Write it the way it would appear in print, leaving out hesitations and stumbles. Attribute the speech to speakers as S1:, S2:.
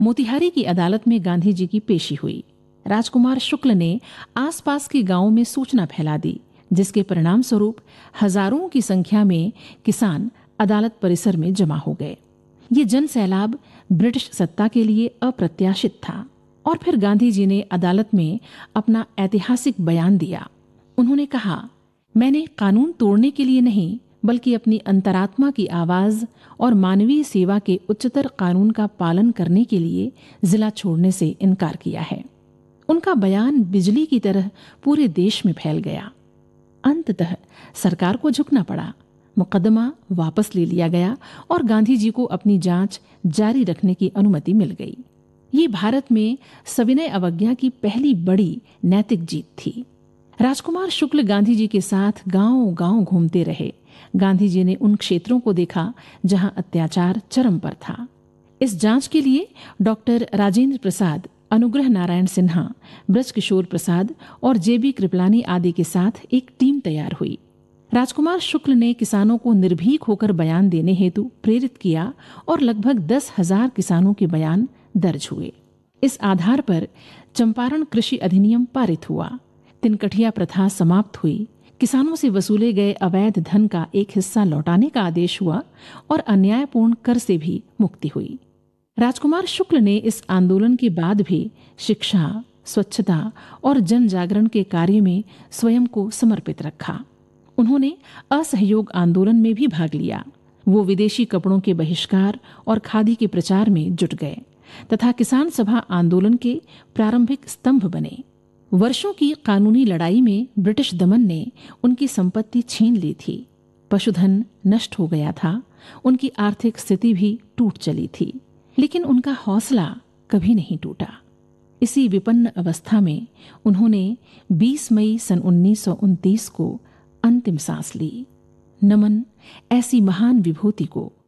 S1: मोतिहारी की अदालत में गांधी जी की पेशी हुई। राजकुमार शुक्ल ने आसपास के गांवों में सूचना फैला दी, जिसके परिणाम स्वरूप हजारों की संख्या में किसान अदालत परिसर में जमा हो गए। ये जन सैलाब ब्रिटिश सत्ता के लिए अप्रत्याशित था। और फिर गांधी जी ने अदालत में अपना ऐतिहासिक बयान दिया। उन्होंने कहा, मैंने कानून तोड़ने के लिए नहीं, बल्कि अपनी अंतरात्मा की आवाज और मानवीय सेवा के उच्चतर कानून का पालन करने के लिए जिला छोड़ने से इनकार किया है। उनका बयान बिजली की तरह पूरे देश में फैल गया। अंततः सरकार को झुकना पड़ा, मुकदमा वापस ले लिया गया और गांधी जी को अपनी जांच जारी रखने की अनुमति मिल गई। ये भारत में सविनय अवज्ञा की पहली बड़ी नैतिक जीत थी। राजकुमार शुक्ल गांधी जी के साथ गांव-गांव घूमते रहे। गांधी जी ने उन क्षेत्रों को देखा जहां अत्याचार चरम पर था। इस जांच के लिए डॉक्टर राजेंद्र प्रसाद, अनुग्रह नारायण सिन्हा, ब्रजकिशोर प्रसाद और जेबी कृपलानी आदि के साथ एक टीम तैयार हुई। राजकुमार शुक्ल ने किसानों को निर्भीक होकर बयान देने हेतु प्रेरित किया और लगभग 10,000 किसानों के बयान दर्ज हुए। इस आधार पर चंपारण कृषि अधिनियम पारित हुआ। तिनकठिया प्रथा समाप्त हुई। किसानों से वसूले गए अवैध धन का एक हिस्सा लौटाने का आदेश हुआ और अन्यायपूर्ण कर से भी मुक्ति हुई। राजकुमार शुक्ल ने इस आंदोलन के बाद भी शिक्षा, स्वच्छता और जन जागरण के कार्य में स्वयं को समर्पित रखा। उन्होंने असहयोग आंदोलन में भी भाग लिया। वो विदेशी कपड़ों के बहिष्कार और खादी के प्रचार में जुट गए तथा किसान सभा आंदोलन के प्रारंभिक स्तंभ बने। वर्षों की कानूनी लड़ाई में ब्रिटिश दमन ने उनकी संपत्ति छीन ली थी। पशुधन नष्ट हो गया था। उनकी आर्थिक स्थिति भी टूट चली थी, लेकिन उनका हौसला कभी नहीं टूटा। इसी विपन्न अवस्था में उन्होंने 20 मई सन 1929 को अंतिम सांस ली। नमन ऐसी महान विभूति को।